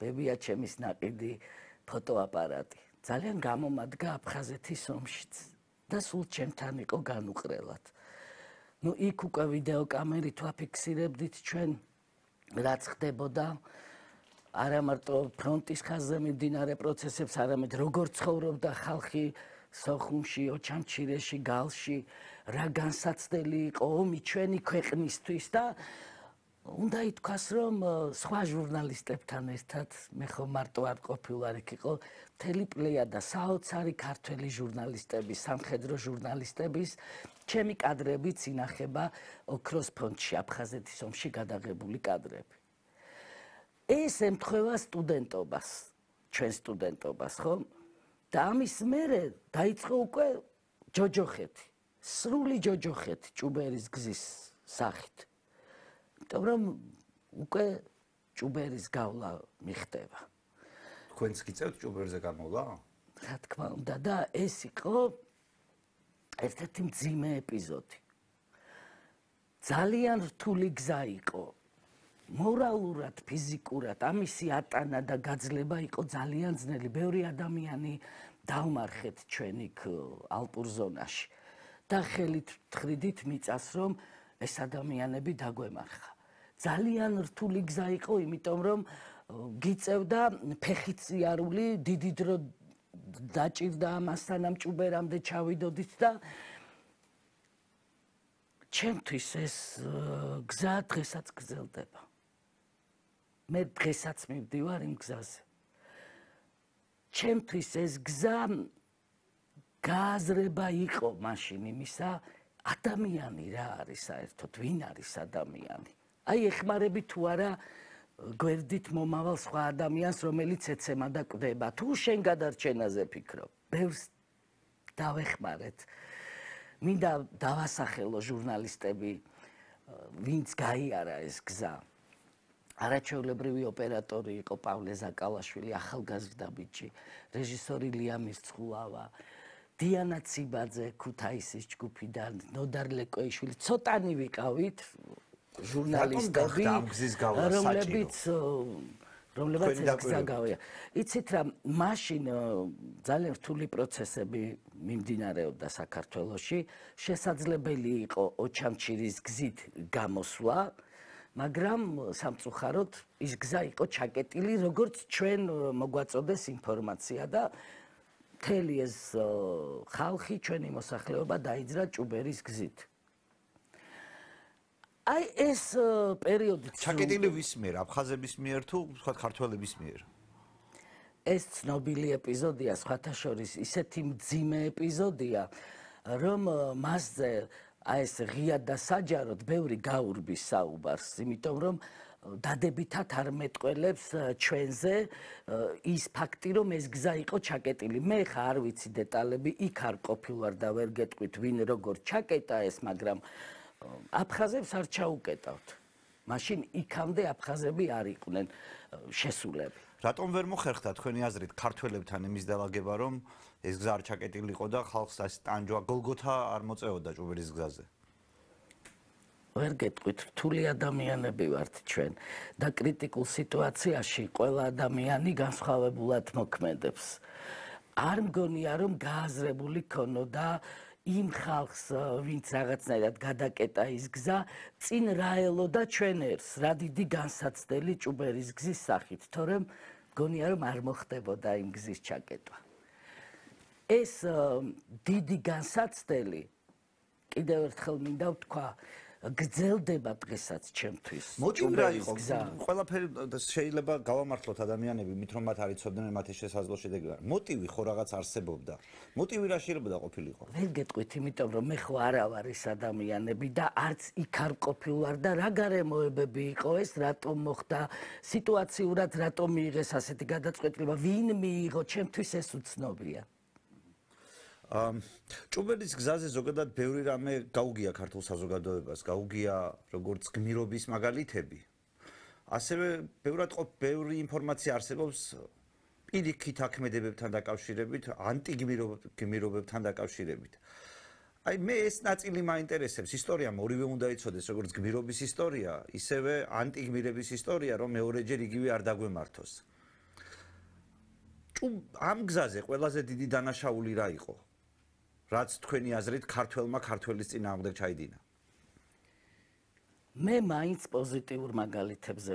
ბებია ჩემის ნაყიდი ფოტოაპარატი. ძალიან გამომადგა აფხაზეთის ომშიც და სულ ჩემთან იყო განუყრელად. ნუ იქ უკვე ვიდეო კამერით ვაფიქსირებდით ჩვენ რაც ხდებოდა არა მარტო ფრონტის ხაზზე მიმდინარე პროცესებს, არამედ როგორ ცხოვრობდა ხალხი სოხუმში, ოჩამჩირეში, გალში, რა განსაცდელი იყო ომი ჩვენი ქვეყნისთვის და უნდა ითქვას, რომ სხვა ჟურნალისტებთან ერთად მე ხომ მარტო არ ყოფილვარ, იქ იყო მთელი პლეიადა საოცარი ქართველი ჟურნალისტების, სამხედრო ჟურნალისტების, ჩემი კადრებიც ინახება ოქროს ფრონტში, აფხაზეთის ომში გადაღებული კადრები. ეს ემთხვევა სტუდენტობას, ჩვენ სტუდენტობას, ხო? და ამის მერე დაიწყო უკვე ჯოჯოხეთი, სრული ჯოჯოხეთი ჭუბერის გზის სახით. იმიტომ რომ უკვე ჭუბერის გავლა მიხდება. თქვენც გიწევთ ჭუბერზე გამოვლა? რა თქმა უნდა და ეს იყო ერთ-ერთი მძიმე ეპიზოდი. ძალიან რთული გზა იყო. მორალურად, ფიზიკურად ამისი ატანა და გაძლება იყო ძალიან ძნელი. ბევრი ადამიანი დავმარხეთ ჩვენ იქ ალპურ ზონაში და ხელით თხრიდით მიწას რომ ეს ადამიანები დაგვემარხა. ძალიან რთული გზა იყო, იმიტომ რომ გიწევდა ფეხით იარული, დიდი დრო დაჭირდა ამასთან ამ ჭუბერამდე ჩავიდოდით და ჩემთვის ეს გზა დღესაც გრძელდება. მე დღესაც მივდივარ იმ გზაზე. ჩემთვის ეს გზა გააზრება იყო მაშინ იმისა, ადამიანი რა არის საერთოდ, ვინ არის ადამიანი. აი ეხმარები თუ არა გვერდით მომავალ სხვა ადამიანს, რომელიც ეცემა და კვდება, თუ შენ გადარჩენაზე ფიქრობ, ბევრს დავეხმარეთ. მინდა დავასახელო ჟურნალისტები, ვინც გაიარა ეს გზა. არაჩვეულებრივი ოპერატორი იყო პავლე ზაკალაშვილი, ახალგაზრდა ბიჭი, რეჟისორი ლია მირცხულავა, დიანა ციბაძე ქუთაისის ჯგუფიდან, ნოდარ ლეკოიშვილი, ცოტანი ვიყავით ჟურნალისტები, რომლებიც ეს გზა გავია. იცით რა, მაშინ ძალიან რთული პროცესები მიმდინარეობდა საქართველოში, შესაძლებელი იყო ოჩამჩირის გზით გამოსვლა, მაგრამ სამწუხაროდ ის გზა იყო ჩაკეტილი, როგორც ჩვენ მოგვაწოდეს ინფორმაცია და მთელი ეს ხალხი, ჩვენი მოსახლეობა დაიძრა ჭუბერის გზით. აი ეს პერიოდი ჩაკეტილი ვის მიერ, აფხაზების მიერ თუ სხვა ქართველების მიერ? ეს ცნობილი ეპიზოდია, სხვათა შორის ისეთი მძიმე ეპიზოდია, რომ მასზე აი ეს ღია და საჯაროდ ბევრი გაურბის საუბარს, იმიტომ რომ დადებითად არ მეტყველებს ჩვენზე ის ფაქტი, რომ ეს გზა იყო ჩაკეტილი. მე ხა არ ვიცი დეტალები, იქ არ ყოფილვარ და ვერ გეტყვით ვინ როგორ ჩაკეტა ეს, მაგრამ აფხაზებს არ ჩაუკეტავთ. მაშინ იქამდე აფხაზები არ იყვნენ შესულები. რატომ ვერ მოხერხდა თქვენი აზრით ქართველებთან იმის დაალაგება, რომ ეს გზა არ ჩაკეტილი იყო და ხალხს ეს ტანჯვა გოლგოთა არ მოწეოდა ჭუბერის გზაზე? ვერ გეტყვით, რთული ადამიანები ვართ ჩვენ და კრიტიკულ სიტუაციაში ყველა ადამიანი განსხვავებულად მოქმედებს. არ მგონია, რომ გააზრებული ქონოდა იმ ხალხს, ვინც რაღაცნაირად გადაკეტა ის გზა, წინ რა ელოდა ჩვენ ერთს, რა დიდი განსაცდელი ჭუბერის გზის სახით, თორემ მგონია, რომ არ მოხდებოდა იმ გზის ჩაკეტვა. ეს დიდი განსაცდელი, კიდევ ერთხელ მინდა ვთქვა, გრძელდება დღესაც ჩემთვის. მოტივი რა იყო? ყველაფერი შეიძლება გავამართლოთ ადამიანები, მით რომ მათ არ იცოდნენ მათი შესაძლო შედეგი. მოტივი ხო რაღაც არსებობდა. მოტივი რა შეიძლება ყოფილიყო? ვერ გეტყვით, იმიტომ რომ მე ხო არა ვარ ეს ადამიანები და არც იქ არ ყოფილვარ და რა გარემოებები იყო ეს, რატომ მოხდა, სიტუაციურად რატომ მიიღეს ასეთი გადაწყვეტილება, ვინ მიიღო, ჩემთვის ეს უცნობია. ჭუბერის გზაზე ზოგადად ბევრი რამე გაუგია ქართულ საზოგადოებას, გაუგია როგორც გმირობის მაგალითები. ასევე ბევრი ინფორმაცია არსებობს პირიქით აქმედებებთან დაკავშირებით, ანტიგმირობებთან დაკავშირებით. აი მე ეს ნაწილი მაინტერესებს, ისტორიამ ორივე უნდა იცოდეს, როგორც გმირობის ისტორია, ისევე ანტიგმირების ისტორია, რომ მეორეჯერ იგივე არ დაგვემართოს. ამ გზაზე ყველაზე დიდი დანაშაული რა იყო? რაც თქვენი აზრით ქართველმა ქართველის წინააღმდეგ ჩაიდინა? მე მაინც პოზიტიურ მაგალითებზე